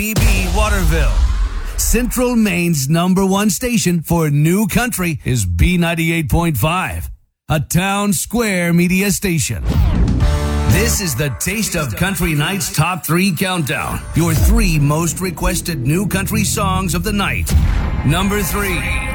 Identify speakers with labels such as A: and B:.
A: BB Waterville. Central Maine's #1 station for new country is B98.5, a town square media station. This is the Taste of Country Night's Top 3 Countdown. Your 3 most requested new country songs of the night. Number 3.